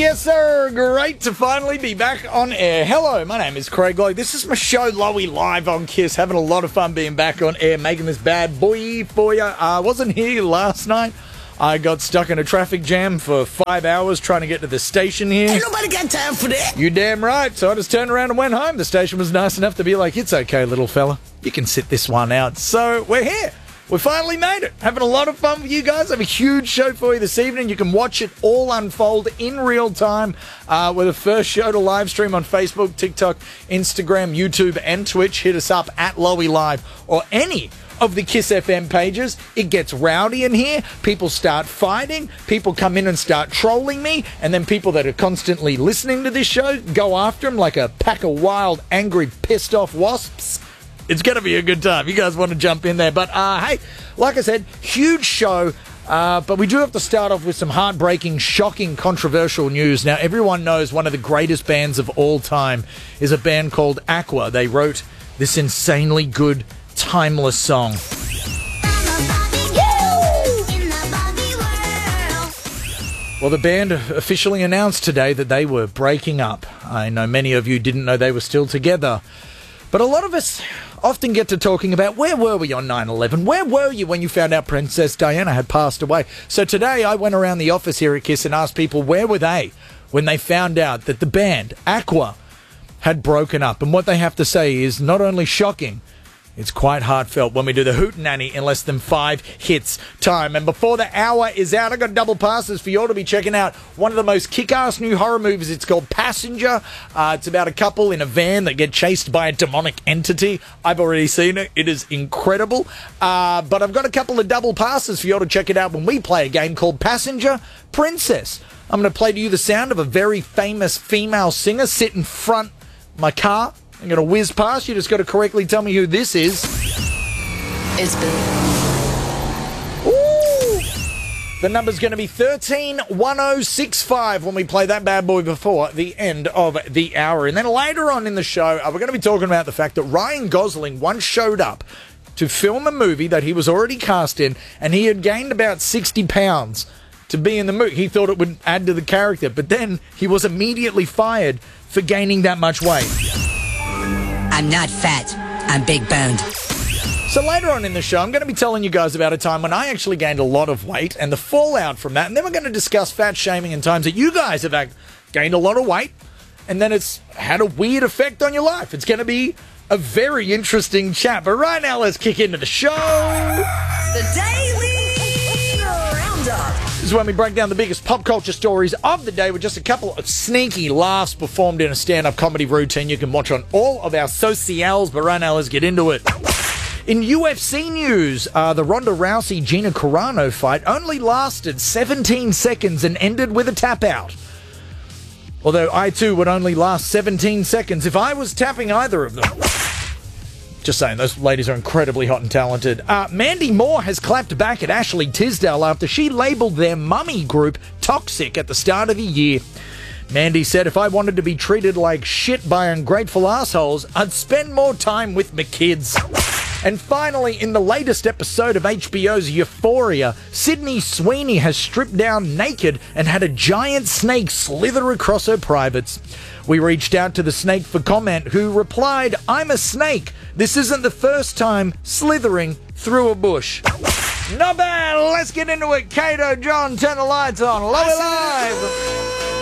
Yes, sir. Great to finally be back on air. Hello, my name is Craig Lowe. This is my show, Lowy Live on KISS. Having a lot of fun being back on air, making this bad boy for you. I wasn't here last night. I got stuck in a traffic jam for 5 hours trying to get to the station here. Ain't nobody got time for that. You damn right. So I just turned around and went home. The station was nice enough to be like, it's okay, little fella. You can sit this one out. So we're here. We finally made it. Having a lot of fun with you guys. I have a huge show for you this evening. You can watch it all unfold in real time with the first show to live stream on Facebook, TikTok, Instagram, YouTube, and Twitch. Hit us up at Lowy Live or any of the KISS FM pages. It gets rowdy in here. People start fighting. People come in and start trolling me. And then people that are constantly listening to this show go after them like a pack of wild, angry, pissed off wasps. It's going to be a good time. You guys want to jump in there. But, hey, like I said, huge show. But we do have to start off with some heartbreaking, shocking, controversial news. Now, everyone knows one of the greatest bands of all time is a band called Aqua. They wrote this insanely good, timeless song. Well, the band officially announced today that they were breaking up. I know many of you didn't know they were still together. But a lot of us often get to talking about where were we on 9/11? Where were you when you found out Princess Diana had passed away? So today I went around the office here at KISS and asked people where were they when they found out that the band, Aqua, had broken up. And what they have to say is not only shocking, it's quite heartfelt when we do the Hootenanny in less than 5 hits time. And before the hour is out, I've got double passes for you all to be checking out one of the most kick-ass new horror movies. It's called Passenger. It's about a couple in a van that get chased by a demonic entity. I've already seen it. It is incredible. But I've got a couple of double passes for you all to check it out when we play a game called Passenger Princess. I'm going to play to you the sound of a very famous female singer sit in front of my car. I'm going to whiz past. You just got to correctly tell me who this is. It's Billy. Ooh. The number's going to be 131065 when we play that bad boy before the end of the hour. And then later on in the show, we're going to be talking about the fact that Ryan Gosling once showed up to film a movie that he was already cast in, and he had gained about 60 pounds to be in the movie. He thought it would add to the character, but then he was immediately fired for gaining that much weight. I'm not fat. I'm big boned. So later on in the show, I'm going to be telling you guys about a time when I actually gained a lot of weight and the fallout from that. And then we're going to discuss fat shaming and times that you guys have gained a lot of weight and then it's had a weird effect on your life. It's going to be a very interesting chat. But right now, let's kick into the show. The Daily Roundup. This is when we break down the biggest pop culture stories of the day with just a couple of sneaky laughs performed in a stand-up comedy routine you can watch on all of our socials. But right now, let's get into it. In UFC news, the Ronda Rousey-Gina Carano fight only lasted 17 seconds and ended with a tap-out. Although I, too, would only last 17 seconds if I was tapping either of them. Just saying, those ladies are incredibly hot and talented. Mandy Moore has clapped back at Ashley Tisdale after she labelled their mummy group toxic at the start of the year. Mandy said, if I wanted to be treated like shit by ungrateful assholes, I'd spend more time with my kids. And finally, in the latest episode of HBO's Euphoria, Sydney Sweeney has stripped down naked and had a giant snake slither across her privates. We reached out to the snake for comment, who replied, I'm a snake. This isn't the first time slithering through a bush. Not bad. Let's get into it. Kato, John, turn the lights on. Lowy Live.